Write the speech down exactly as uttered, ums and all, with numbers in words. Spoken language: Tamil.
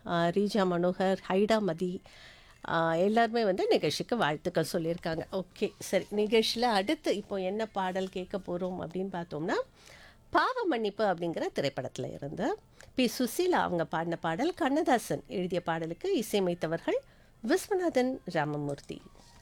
ரீஜா மனோகர், ஹைடா மதி ஆ, எல்லாருமே வந்து நிகழ்ச்சிக்கு வாழ்த்துக்கள் சொல்லியிருக்காங்க. ஓகே, சரி. நிகழ்ச்சியில் அடுத்து இப்போ என்ன பாடல் கேட்க போகிறோம் அப்படின்னு பார்த்தோம்னா, பாவ மன்னிப்பு அப்படிங்கிற திரைப்படத்தில் இருந்து பி சுசீலா அவங்க பாடின பாடல். கண்ணதாசன் எழுதிய பாடலுக்கு இசையமைத்தவர்கள் விஸ்வநாதன் ராமமூர்த்தி.